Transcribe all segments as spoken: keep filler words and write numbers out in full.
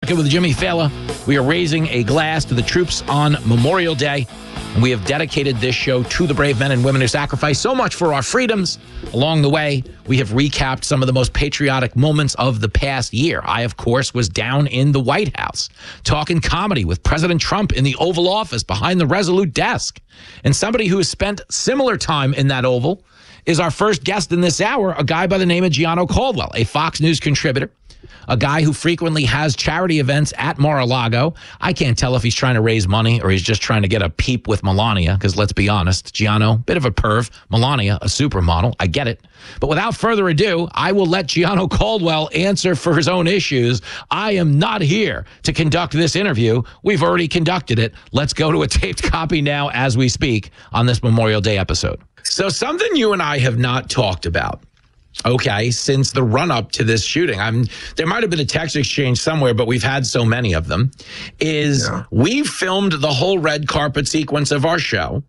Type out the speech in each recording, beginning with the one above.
Good with Jimmy Fallon. We are raising a glass to the troops on Memorial Day. And we have dedicated this show to the brave men and women who sacrificed so much for our freedoms. Along the way, we have recapped some of the most patriotic moments of the past year. I, of course, was down in the White House talking comedy with President Trump in the Oval Office behind the Resolute desk. And somebody who has spent similar time in that Oval is our first guest in this hour, a guy by the name of Gianno Caldwell, a Fox News contributor, a guy who frequently has charity events at Mar-a-Lago. I can't tell if he's trying to raise money or he's just trying to get a peep with Melania, because let's be honest, Gianno, bit of a perv, Melania, a supermodel. I get it. But without further ado, I will let Gianno Caldwell answer for his own issues. I am not here to conduct this interview. We've already conducted it. Let's go to a taped copy now as we speak on this Memorial Day episode. So something you and I have not talked about, okay, since the run-up to this shooting, I'm there might have been a text exchange somewhere, but we've had so many of them, is yeah. we filmed the whole red carpet sequence of our show.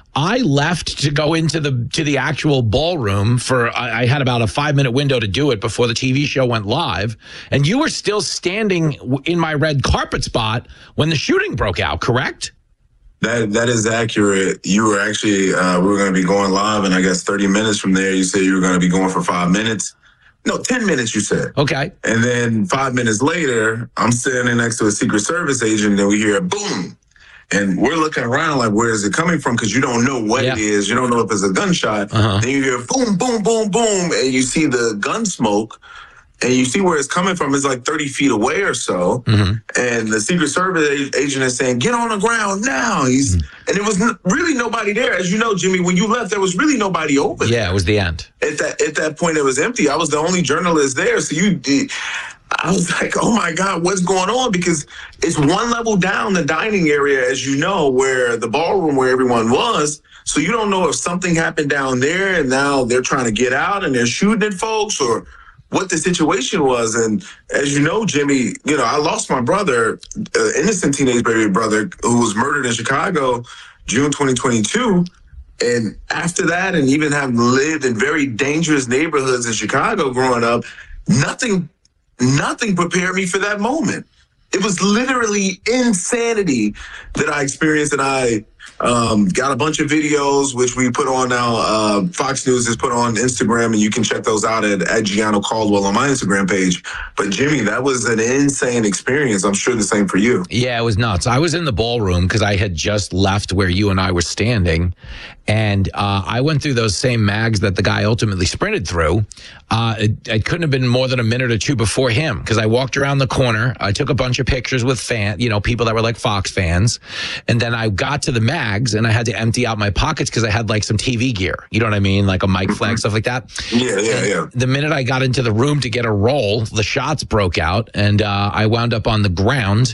I left to go into the to the actual ballroom for, I, I had about a five-minute window to do it before the T V show went live, and you were still standing in my red carpet spot when the shooting broke out, correct? That that is accurate. You were actually, uh, we were going to be going live, and I guess thirty minutes from there, you said you were going to be going for five minutes. No, ten minutes, you said. Okay. And then five minutes later, I'm standing next to a Secret Service agent, and we hear a boom. And we're looking around like, where is it coming from? Because you don't know what yeah. it is. You don't know if it's a gunshot. Uh-huh. Then you hear boom, boom, boom, boom, and you see the gun smoke. And you see where it's coming from. It's like thirty feet away or so. Mm-hmm. And the Secret Service agent is saying, get on the ground now. He's mm-hmm. And there was n- really nobody there. As you know, Jimmy, when you left, there was really nobody open. Yeah, it was the end. At that at that point, it was empty. I was the only journalist there. So you did. I was like, oh, my God, what's going on? Because it's one level down the dining area, as you know, where the ballroom where everyone was. So you don't know if something happened down there and now they're trying to get out and they're shooting at folks, or what the situation was. And as you know, Jimmy, you know, I lost my brother, uh, innocent teenage baby brother, who was murdered in Chicago, June twenty twenty-two. And after that, and even having lived in very dangerous neighborhoods in Chicago growing up, nothing, nothing prepared me for that moment. It was literally insanity that I experienced, and I Um, got a bunch of videos, which we put on now. Uh, Fox News has put on Instagram, and you can check those out at, at Gianno Caldwell on my Instagram page. But, Jimmy, that was an insane experience. I'm sure the same for you. Yeah, it was nuts. I was in the ballroom because I had just left where you and I were standing. And uh, I went through those same mags that the guy ultimately sprinted through. Uh, it, it couldn't have been more than a minute or two before him, because I walked around the corner. I took a bunch of pictures with fan, you know, people that were like Fox fans. And then I got to the mags and I had to empty out my pockets because I had like some T V gear. You know what I mean? Like a mic flag, mm-hmm. stuff like that. Yeah, yeah, and yeah. The minute I got into the room to get a roll, the shots broke out, and uh, I wound up on the ground.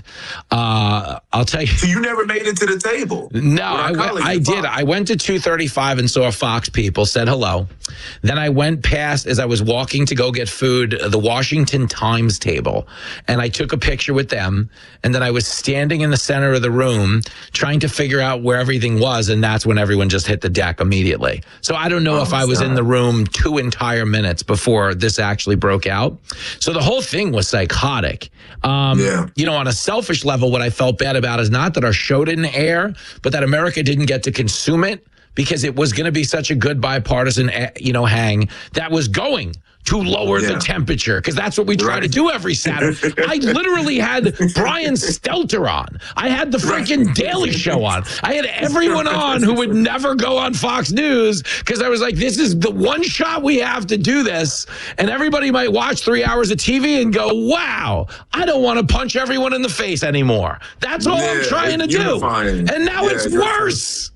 Uh, I'll tell you. So you never made it to the table? No, I, went, I did. I went to two thirty-five and saw Fox people, said hello. Then I went past, as I was walking to go get food, the Washington Times table, and I took a picture with them. And then I was standing in the center of the room trying to figure out where everything was, and that's when everyone just hit the deck immediately. So I don't know oh, if I was God. in the room two entire minutes before this actually broke out. So the whole thing was psychotic. Um, yeah. You know, on a selfish level, what I felt bad about is not that our show didn't air, but that America didn't get to consume it, because it was going to be such a good bipartisan, you know, hang that was going to lower yeah. the temperature, because that's what we try right. to do every Saturday. I literally had Brian Stelter on. I had the freaking right. Daily Show on. I had everyone on who would never go on Fox News, because I was like, this is the one shot we have to do this. And everybody might watch three hours of T V and go, wow, I don't want to punch everyone in the face anymore. That's all yeah, I'm trying to unifying. do. And now yeah, it's worse.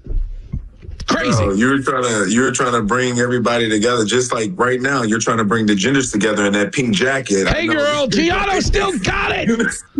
Crazy. No, you're trying to you're trying to bring everybody together, just like right now you're trying to bring the genders together in that pink jacket. Hey, girl, Gianno still got it.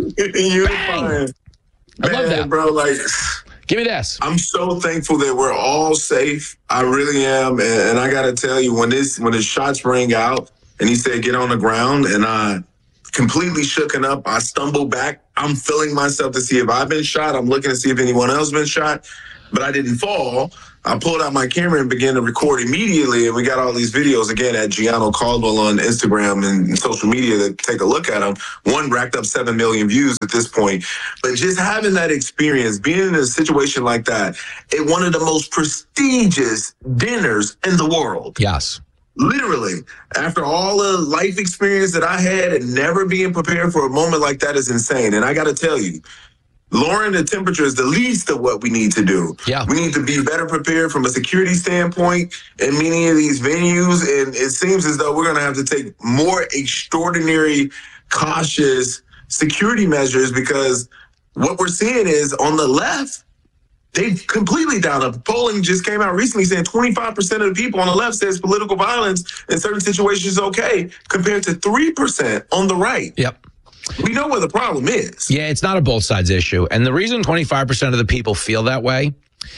Bang! I love that, bro. Like, give me this. I'm so thankful that we're all safe. I really am, and, and I got to tell you, when this when the shots rang out and he said get on the ground, and I completely shooken up. I stumbled back. I'm feeling myself to see if I've been shot. I'm looking to see if anyone else been shot. but I didn't fall. I pulled out my camera and began to record immediately, and we got all these videos again at Gianno Caldwell on Instagram and social media to take a look at them. One racked up seven million views at this point. But just having that experience, being in a situation like that, at one of the most prestigious dinners in the world. Yes. Literally, after all the life experience that I had and never being prepared for a moment like that is insane. And I got to tell you, lowering the temperature is the least of what we need to do. Yeah. We need to be better prepared from a security standpoint in many of these venues. And it seems as though we're going to have to take more extraordinary, cautious security measures, because what we're seeing is on the left, they've completely down up. Polling just came out recently saying twenty-five percent of the people on the left says political violence in certain situations is okay, compared to three percent on the right. Yep. We know where the problem is. Yeah, it's not a both sides issue. And the reason twenty-five percent of the people feel that way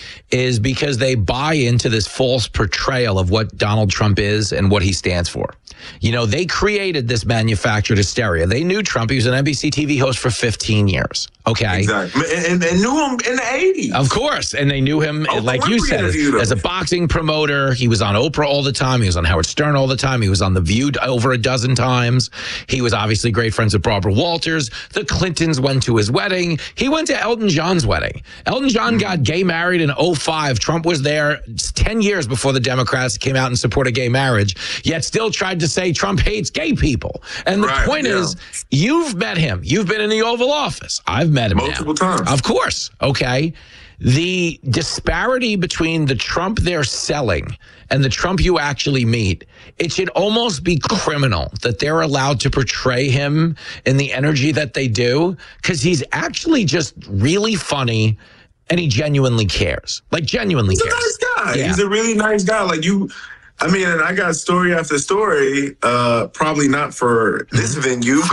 is because they buy into this false portrayal of what Donald Trump is and what he stands for. You know, they created this manufactured hysteria. They knew Trump. He was an N B C T V host for fifteen years. Okay. Exactly. And, and knew him in the eighties. Of course. And they knew him, Oprah like you said, as, as a boxing promoter. He was on Oprah all the time. He was on Howard Stern all the time. He was on The View over a dozen times. He was obviously great friends with Barbara Walters. The Clintons went to his wedding. He went to Elton John's wedding. Elton John mm-hmm. got gay married in oh five. Trump was there ten years before the Democrats came out and supported gay marriage, yet still tried to say Trump hates gay people. And the right, point yeah. is, you've met him. You've been in the Oval Office. I've met him multiple now. times. Of course. Okay. The disparity between the Trump they're selling and the Trump you actually meet, it should almost be criminal that they're allowed to portray him in the energy that they do, because he's actually just really funny and he genuinely cares. Like, genuinely He's cares. He's a nice guy. Yeah. He's a really nice guy. Like, you... I mean, and I got story after story, uh, probably not for this venue,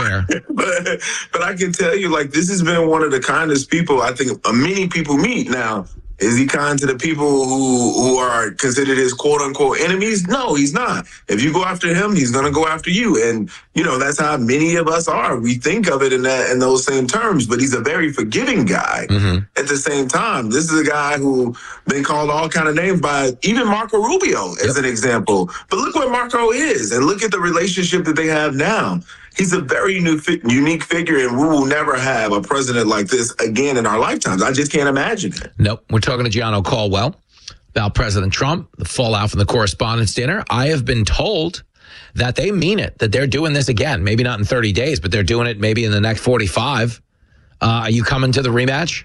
but but I can tell you, like, this has been one of the kindest people I think many people meet. Now, is he kind to the people who who are considered his quote unquote enemies? No, he's not. If you go after him, he's going to go after you. And, you know, that's how many of us are. We think of it in that in those same terms, but he's a very forgiving guy. Mm-hmm. At the same time, this is a guy who been called all kind of names by even Marco Rubio as yep. an example. But look where Marco is, and look at the relationship that they have now. He's a very new, unique figure, and we will never have a president like this again in our lifetimes. I just can't imagine it. Nope. We're talking to Gianno Caldwell about President Trump, the fallout from the Correspondents' Dinner. I have been told that they mean it, that they're doing this again. Maybe not in thirty days, but they're doing it maybe in the next forty-five. Uh, are you coming to the rematch?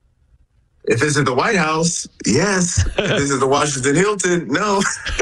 If this is the White House, yes. If this is the Washington Hilton, no.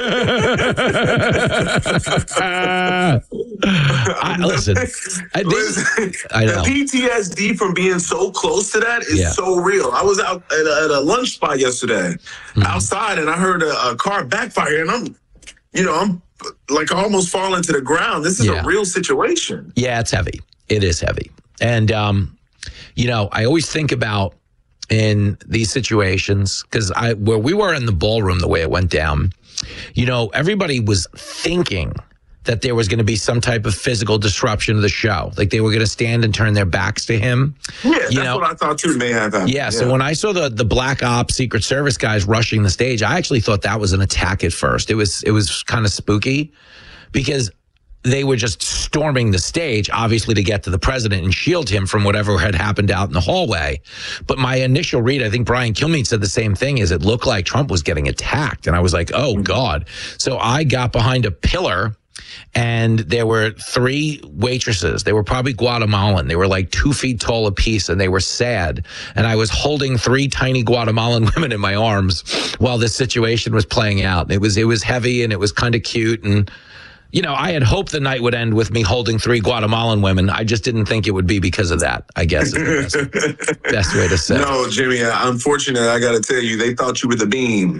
I, listen, I, think, listen I know. The P T S D from being so close to that is yeah. so real. I was out at a, at a lunch spot yesterday, mm-hmm. outside, and I heard a, a car backfire, and I'm, you know, I'm like almost falling to the ground. This is yeah. a real situation. Yeah, it's heavy. It is heavy. And, um, you know, I always think about in these situations, because I where we were in the ballroom, the way it went down, you know, everybody was thinking that there was going to be some type of physical disruption of the show. Like they were going to stand and turn their backs to him. Yeah, you that's know? what I thought too may have happened. Yeah, yeah, so when I saw the the Black Ops Secret Service guys rushing the stage, I actually thought that was an attack at first. It was it was kind of spooky because they were just storming the stage, obviously, to get to the president and shield him from whatever had happened out in the hallway. But my initial read, I think Brian Kilmeade said the same thing, is it looked like Trump was getting attacked. And I was like, oh, God. So I got behind a pillar, and there were three waitresses. They were probably Guatemalan. They were like two feet tall apiece, and they were sad. And I was holding three tiny Guatemalan women in my arms while this situation was playing out. It was, it was heavy, and it was kind of cute, and you know, I had hoped the night would end with me holding three Guatemalan women. I just didn't think it would be because of that, I guess is the best, best way to say it. No, Jimmy, unfortunately, I got to tell you, they thought you were the beam.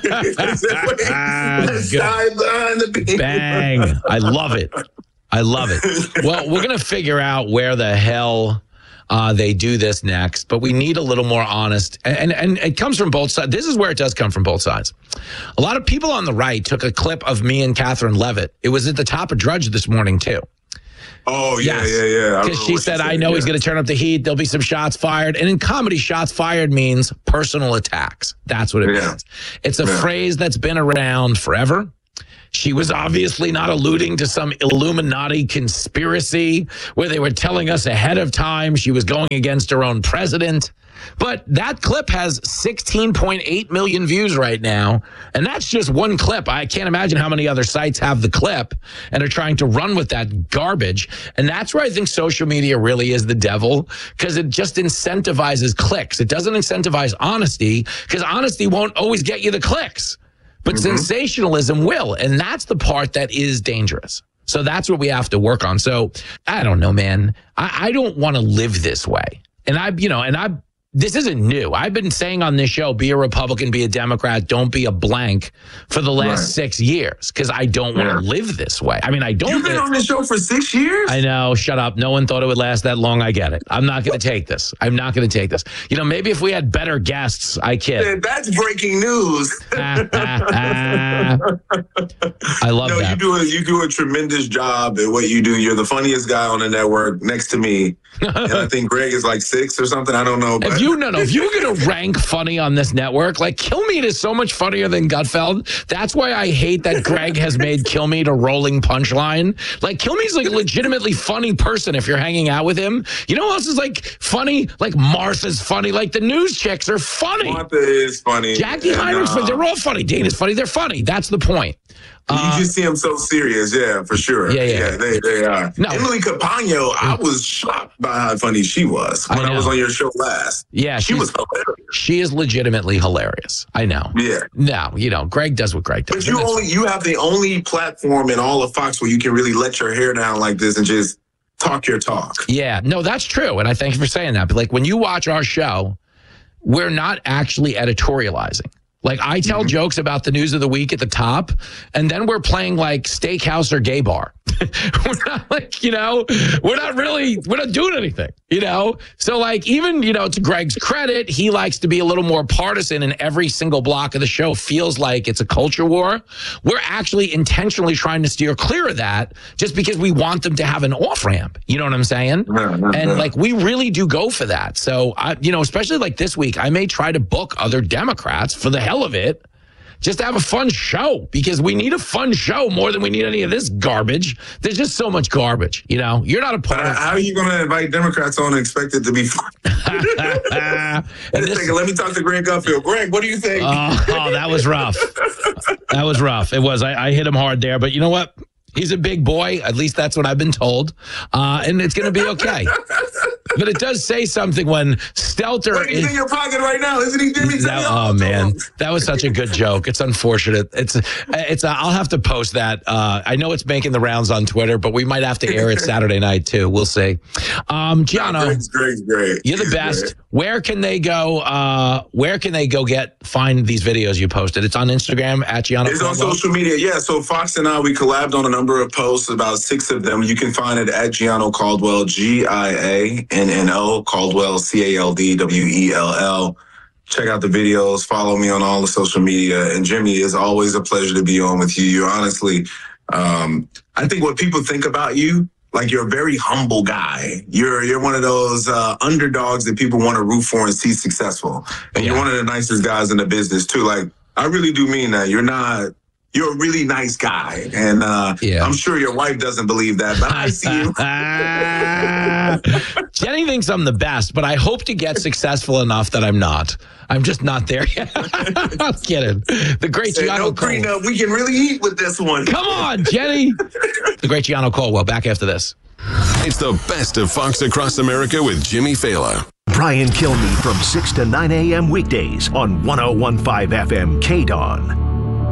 the beam. Bang. I love it. I love it. Well, we're going to figure out where the hell Uh, they do this next, but we need a little more honest. And, and and it comes from both sides. This is where it does come from both sides. A lot of people on the right took a clip of me and Catherine Levitt. It was at the top of Drudge this morning, too. Oh, yeah, Yes. yeah, yeah. Because she said, I know yeah. he's going to turn up the heat. There'll be some shots fired. And in comedy, shots fired means personal attacks. That's what it yeah. means. It's a yeah. phrase that's been around forever. She was obviously not alluding to some Illuminati conspiracy where they were telling us ahead of time she was going against her own president. But that clip has sixteen point eight million views right now. And that's just one clip. I can't imagine how many other sites have the clip and are trying to run with that garbage. And that's where I think social media really is the devil, because it just incentivizes clicks. It doesn't incentivize honesty, because honesty won't always get you the clicks. But mm-hmm. sensationalism will. And that's the part that is dangerous. So that's what we have to work on. So I don't know, man. I, I don't want to live this way. And I, you know, and I, this isn't new. I've been saying on this show, be a Republican, be a Democrat, don't be a blank for the last right. six years because I don't want to yeah. live this way. I mean, I don't. You've been live. on this show for six years? I know. Shut up. No one thought it would last that long. I get it. I'm not going to take this. I'm not going to take this. You know, maybe if we had better guests, I kid. Man, that's breaking news. I love no, that. You do, a, you do a tremendous job at what you do. You're the funniest guy on the network next to me. And I think Greg is like six or something. I don't know. But. If you no no, if you're gonna rank funny on this network, like Kilmeade is so much funnier than Gutfeld. That's why I hate that Greg has made Kilmeade a rolling punchline. Like Kilmeade's like a legitimately funny person if you're hanging out with him. You know who else is like funny? Like Martha's funny. Like the news chicks are funny. Martha is funny. Jackie Heinrich's funny. They're all funny. Dana's funny. They're funny. That's the point. You uh, just see them so serious, yeah, for sure. Yeah, yeah, yeah they, they are. No. Emily Capano, I was shocked by how funny she was when I, I was on your show last. Yeah, she was hilarious. She is legitimately hilarious. I know. Yeah. No, you know, Greg does what Greg does. But you only you have the only platform in all of Fox where you can really let your hair down like this and just talk your talk. Yeah, no, that's true, and I thank you for saying that. But like when you watch our show, we're not actually editorializing. Like, I tell mm-hmm. jokes about the news of the week at the top, and then we're playing, like, Steakhouse or Gay Bar. We're not, like, you know, we're not really, we're not doing anything, you know? So, like, even, you know, to Greg's credit, he likes to be a little more partisan, and every single block of the show feels like it's a culture war. We're actually intentionally trying to steer clear of that just because we want them to have an off-ramp. You know what I'm saying? No, no, and, no. like, we really do go for that. So, I, you know, especially, like, this week, I may try to book other Democrats for the hell of it, just to have a fun show, because we need a fun show more than we need any of this garbage. There's just so much garbage, you know? You're not a part uh, of... How are you going to invite Democrats on and expect it to be fun? this, let me talk to Greg Gutfeld. Greg, what do you think? Uh, oh, that was rough. That was rough. It was. I, I hit him hard there, but you know what? He's a big boy. At least that's what I've been told. Uh, and it's going to be okay. But it does say something when Stelter Wait, he's is in your pocket right now, isn't he, Jimmy? That, oh man, that was such a good joke. It's unfortunate. It's it's. Uh, I'll have to post that. Uh, I know it's making the rounds on Twitter, but we might have to air it Saturday night too. We'll see. Um, Gianno, Greg's great, great. You're the He's best. great. Where can they go? Uh, where can they go get find these videos you posted? It's on Instagram at Gianno. It's on social media. Yeah. So Fox and I, we collabed on a number of posts, about six of them. You can find it at Gianno Caldwell, G I A N N O, Caldwell, C A L D W E L L. Check out the videos. Follow me on all the social media. And Jimmy, it's always a pleasure to be on with you. You're honestly, um, I think what people think about you, like you're a very humble guy. You're you're one of those uh, underdogs that people want to root for and see successful. And yeah. you're one of the nicest guys in the business too. Like, I really do mean that. You're not. You're a really nice guy, and uh, yeah. I'm sure your wife doesn't believe that, but I see you. Jenny thinks I'm the best, but I hope to get successful enough that I'm not. I'm just not there yet. I'm kidding. The great Say, Gianno no Caldwell. prenup. We can really eat with this one. Come on, Jenny. The great Gianno Caldwell. Back after this. It's the best of Fox Across America with Jimmy Fallon. Brian Kilmeade from six to nine a.m. weekdays on one oh one point five F M K D O N.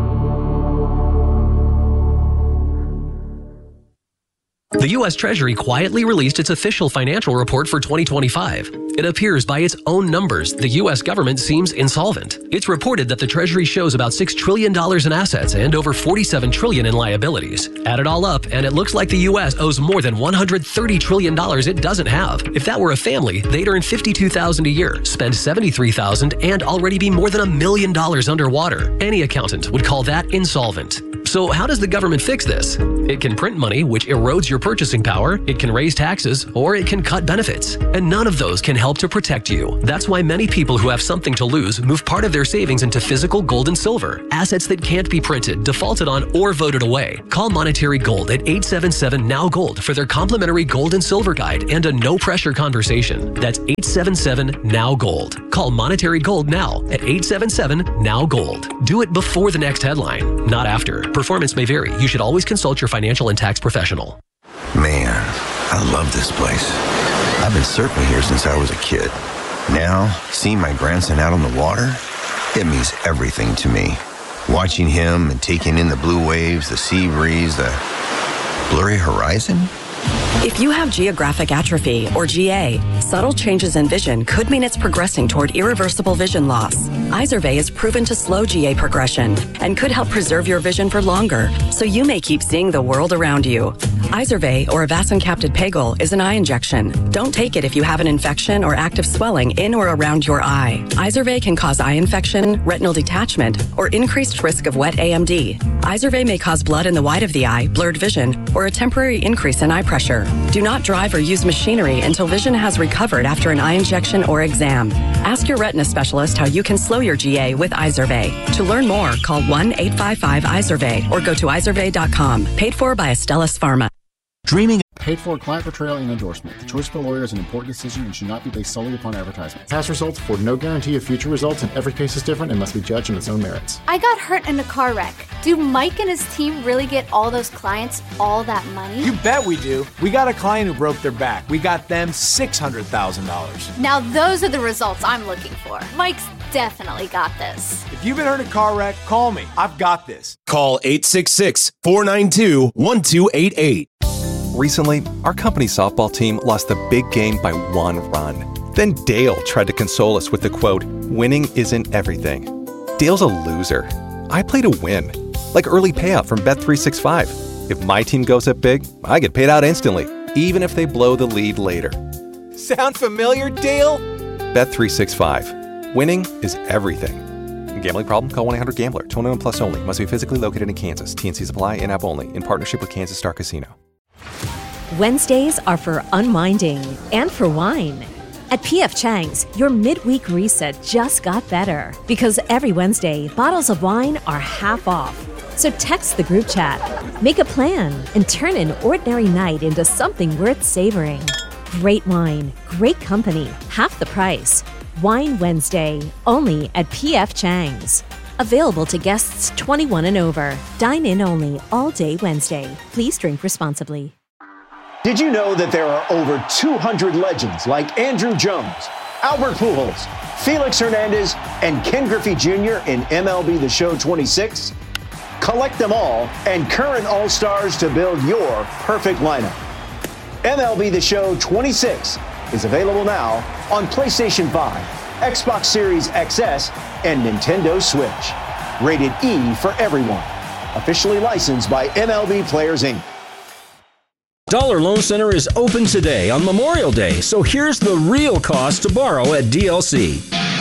The U S Treasury quietly released its official financial report for twenty twenty-five. It appears by its own numbers, the U S government seems insolvent. It's reported that the Treasury shows about six trillion dollars in assets and over forty-seven trillion dollars in liabilities. Add it all up, and it looks like the U S owes more than one hundred thirty trillion dollars it doesn't have. If that were a family, they'd earn fifty-two thousand dollars a year, spend seventy-three thousand dollars, and already be more than a million dollars underwater. Any accountant would call that insolvent. So how does the government fix this? It can print money, which erodes your purchasing power, it can raise taxes, or it can cut benefits. And none of those can help to protect you. That's why many people who have something to lose move part of their savings into physical gold and silver, assets that can't be printed, defaulted on, or voted away. Call Monetary Gold at eight seven seven, N O W, Gold for their complimentary gold and silver guide and a no-pressure conversation. That's eight seven seven, N O W, Gold. Call Monetary Gold now at eight seven seven, N O W, Gold. Do it before the next headline, not after. Performance may vary. You should always consult your financial and tax professional. Man, I love this place. I've been surfing here since I was a kid. Now, seeing my grandson out on the water, it means everything to me. Watching him and taking in the blue waves, the sea breeze, the blurry horizon. If you have geographic atrophy, or G A, subtle changes in vision could mean it's progressing toward irreversible vision loss. Izervay is proven to slow G A progression and could help preserve your vision for longer, so you may keep seeing the world around you. Izervay, or avacincaptad pegol, is an eye injection. Don't take it if you have an infection or active swelling in or around your eye. Izervay can cause eye infection, retinal detachment, or increased risk of wet A M D. Izervay may cause blood in the white of the eye, blurred vision, or a temporary increase in eye pressure. Do not drive or use machinery until vision has recovered after an eye injection or exam. Ask your retina specialist how you can slow your G A with Izervay. To learn more, call one eight five five Izervay or go to izervay dot com. Paid for by Astellas Pharma. Dreaming. Paid for client portrayal and endorsement. The choice of a lawyer is an important decision and should not be based solely upon advertisement. Past results afford no guarantee of future results, and every case is different and must be judged on its own merits. I got hurt in a car wreck. Do Mike and his team really get all those clients all that money? You bet we do. We got a client who broke their back. We got them six hundred thousand dollars. Now those are the results I'm looking for. Mike's definitely got this. If you've been hurt in a car wreck, call me. I've got this. Call eight six six, four nine two, one two eight eight. Recently, our company softball team lost the big game by one run. Then Dale tried to console us with the quote, "Winning isn't everything." Dale's a loser. I play to win. Like early payout from Bet three sixty-five. If my team goes up big, I get paid out instantly, even if they blow the lead later. Sound familiar, Dale? Bet three sixty-five. Winning is everything. Gambling problem? Call one eight hundred gambler. twenty-one plus only. Must be physically located in Kansas. T and C's apply. In-app only. In partnership with Kansas Star Casino. Wednesdays are for unwinding and for wine. At P F Chang's, your midweek reset just got better because every Wednesday, bottles of wine are half off. So text the group chat, make a plan, and turn an ordinary night into something worth savoring. Great wine, great company, half the price. Wine Wednesday, only at P F Chang's. Available to guests twenty-one and over. Dine in only all day Wednesday. Please drink responsibly. Did you know that there are over two hundred legends like Andrew Jones, Albert Pujols, Felix Hernandez, and Ken Griffey Junior in M L B The Show twenty-six? Collect them all and current All-Stars to build your perfect lineup. M L B The Show twenty-six is available now on PlayStation five, Xbox Series X S, and Nintendo Switch. Rated E for everyone. Officially licensed by M L B Players, Incorporated. Dollar Loan Center is open today on Memorial Day, so here's the real cost to borrow at D L C.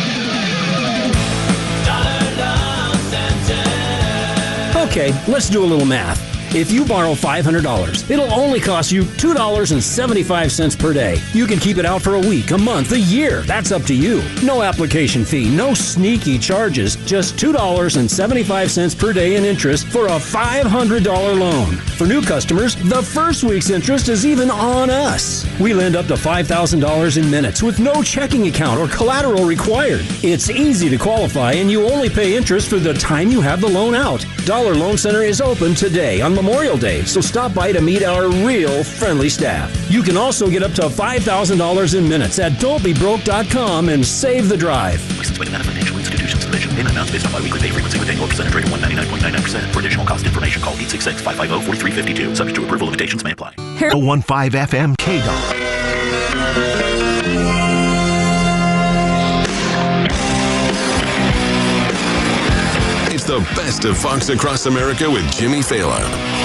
Okay, let's do a little math. If you borrow five hundred dollars, it'll only cost you two dollars and seventy-five cents per day. You can keep it out for a week, a month, a year. That's up to you. No application fee, no sneaky charges, just two dollars and seventy-five cents per day in interest for a five hundred dollars loan. For new customers, the first week's interest is even on us. We lend up to five thousand dollars in minutes with no checking account or collateral required. It's easy to qualify, and you only pay interest for the time you have the loan out. Dollar Loan Center is open today on Memorial Day, so stop by to meet our real friendly staff. You can also get up to five thousand dollars in minutes at don't be broke dot com and save the drive. Licensed by the Nevada Financial Institutions Commission. Payment amounts based on biweekly pay frequency with annual percentage rate of one hundred ninety-nine point nine nine percent. For additional cost information, call eight six six, five five zero, four three five two. Subject to approval, limitations may apply. oh fifteen F M K D O G. The best of Fox Across America with Jimmy Fallon.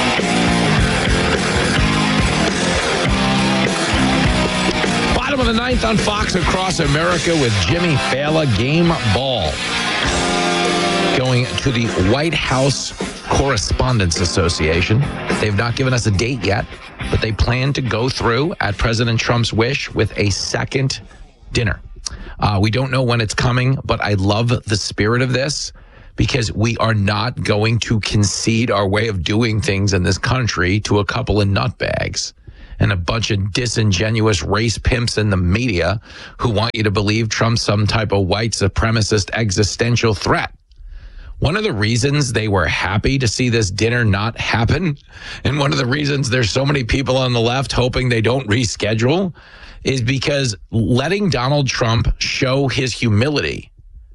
Bottom of the ninth on Fox Across America with Jimmy Fallon. Game ball. Going to the White House Correspondents Association. They've not given us a date yet, but they plan to go through, at President Trump's wish, with a second dinner. Uh, we don't know when it's coming, but I love the spirit of this because we are not going to concede our way of doing things in this country to a couple of nutbags and a bunch of disingenuous race pimps in the media who want you to believe Trump's some type of white supremacist existential threat. One of the reasons they were happy to see this dinner not happen, and one of the reasons there's so many people on the left hoping they don't reschedule, is because letting Donald Trump show his humility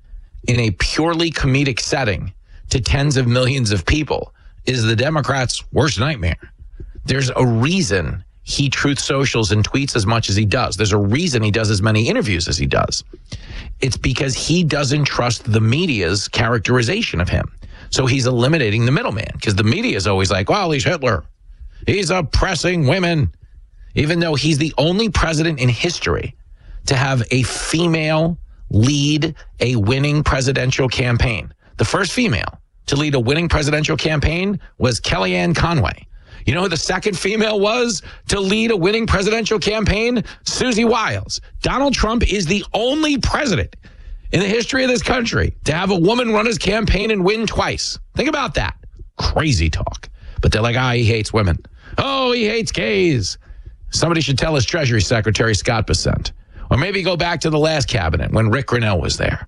in a purely comedic setting to tens of millions of people is the Democrats' worst nightmare. There's a reason he truth socials and tweets as much as he does. There's a reason he does as many interviews as he does. It's because he doesn't trust the media's characterization of him. So he's eliminating the middleman because the media is always like, well, he's Hitler. He's oppressing women. Even though he's the only president in history to have a female lead a winning presidential campaign. The first female to lead a winning presidential campaign was Kellyanne Conway. You know who the second female was to lead a winning presidential campaign? Susie Wiles. Donald Trump is the only president in the history of this country to have a woman run his campaign and win twice. Think about that. Crazy talk. But they're like, ah, he hates women. Oh, he hates gays. Somebody should tell his Treasury Secretary, Scott Bessent. Or maybe go back to the last cabinet when Rick Grinnell was there.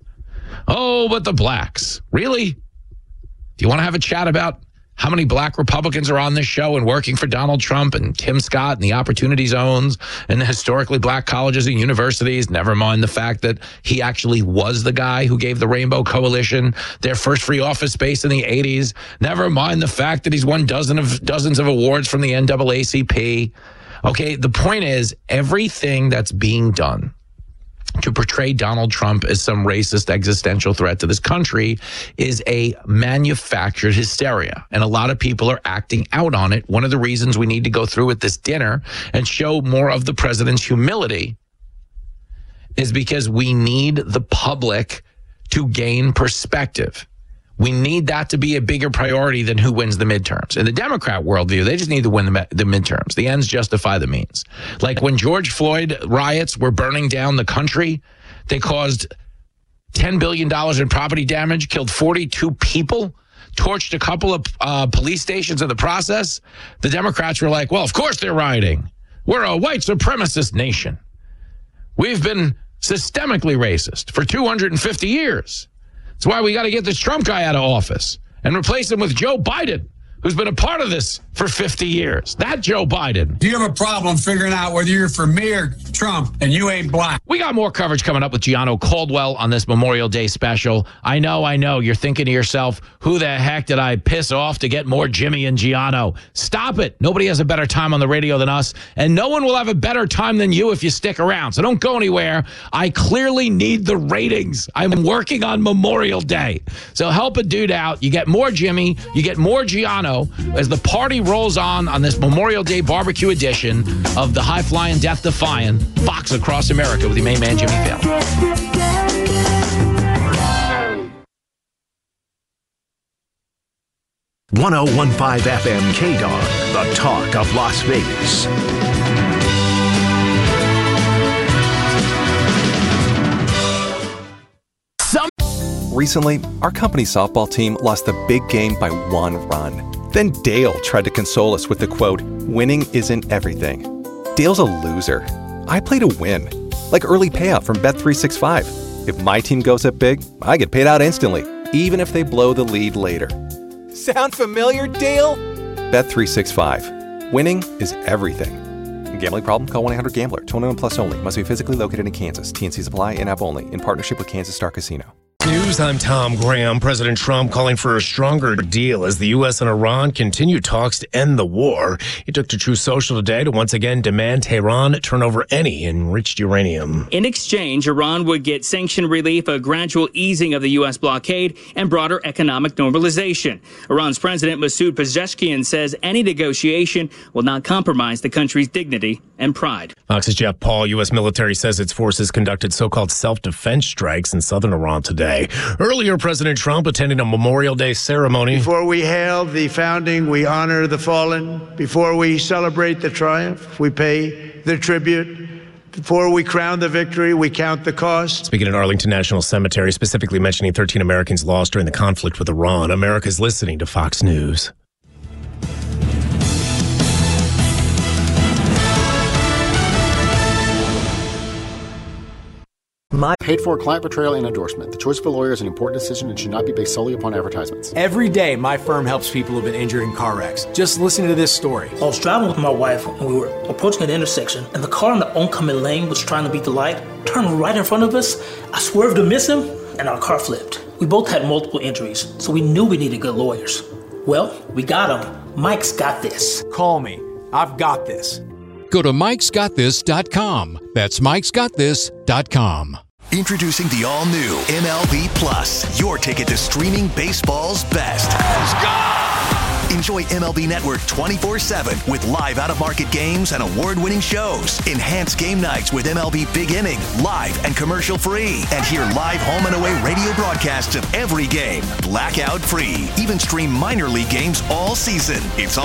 Oh, but the blacks. Really? Do you want to have a chat about how many black Republicans are on this show and working for Donald Trump and Tim Scott and the opportunity zones and the historically black colleges and universities? Never mind the fact that he actually was the guy who gave the Rainbow Coalition their first free office space in the eighties. Never mind the fact that he's won dozen of dozens of awards from the N double A C P. Okay, the point is everything that's being done to portray Donald Trump as some racist existential threat to this country is a manufactured hysteria. And a lot of people are acting out on it. One of the reasons we need to go through with this dinner and show more of the president's humility is because we need the public to gain perspective. We need that to be a bigger priority than who wins the midterms. In the Democrat worldview, they just need to win the, the midterms. The ends justify the means. Like when George Floyd riots were burning down the country, they caused ten billion dollars in property damage, killed forty-two people, torched a couple of uh, police stations in the process. The Democrats were like, well, of course they're rioting. We're a white supremacist nation. We've been systemically racist for two hundred fifty years. That's why we got to get this Trump guy out of office and replace him with Joe Biden, who's been a part of this for fifty years. That Joe Biden. Do you have a problem figuring out whether you're for me or Trump and you ain't black? We got more coverage coming up with Gianno Caldwell on this Memorial Day special. I know, I know. You're thinking to yourself, who the heck did I piss off to get more Jimmy and Gianno? Stop it. Nobody has a better time on the radio than us, and no one will have a better time than you if you stick around. So don't go anywhere. I clearly need the ratings. I'm working on Memorial Day. So help a dude out. You get more Jimmy. You get more Gianno as the party rolls on on this Memorial Day barbecue edition of the High Flying, Death Defying Fox Across America with your main man, Jimmy Fallon. one oh one point five F M K D A R, the talk of Las Vegas. Some- Recently, our company softball team lost the big game by one run. Then Dale tried to console us with the quote, winning isn't everything. Dale's a loser. I play to win. Like early payout from Bet three sixty-five. If my team goes up big, I get paid out instantly, even if they blow the lead later. Sound familiar, Dale? Bet three sixty-five. Winning is everything. Gambling problem? Call one eight hundred gambler. twenty-one plus only. Must be physically located in Kansas. T N Cs apply. In-app only. In partnership with Kansas Star Casino. News, I'm Tom Graham. President Trump calling for a stronger deal as the U S and Iran continue talks to end the war. He took to Truth Social today to once again demand Tehran turn over any enriched uranium. In exchange, Iran would get sanction relief, a gradual easing of the U S blockade, and broader economic normalization. Iran's President Masoud Pezeshkian says any negotiation will not compromise the country's dignity and pride. Fox's Jeff Paul. U S military says its forces conducted so-called self-defense strikes in southern Iran today. Day. Earlier, President Trump attending a Memorial Day ceremony. Before we hail the founding, we honor the fallen. Before we celebrate the triumph, we pay the tribute. Before we crown the victory, we count the cost. Speaking at Arlington National Cemetery, specifically mentioning thirteen Americans lost during the conflict with Iran. America's listening to Fox News. My paid for client portrayal and endorsement. The choice of a lawyer is an important decision and should not be based solely upon advertisements. Every day, my firm helps people who've been injured in car wrecks. Just listen to this story. I was driving with my wife and we were approaching an intersection, and the car in the oncoming lane was trying to beat the light, turned right in front of us. I swerved to miss him, and our car flipped. We both had multiple injuries, so we knew we needed good lawyers. Well, we got him. Mike's got this. Call me. I've got this. Go to mikes got this dot com. That's mikes got this dot com. Introducing the all-new M L B Plus, your ticket to streaming baseball's best. Let's go! Enjoy M L B Network twenty-four seven with live out-of-market games and award-winning shows. Enhance game nights with M L B Big Inning, live and commercial-free. And hear live home and away radio broadcasts of every game, blackout-free. Even stream minor league games all season. It's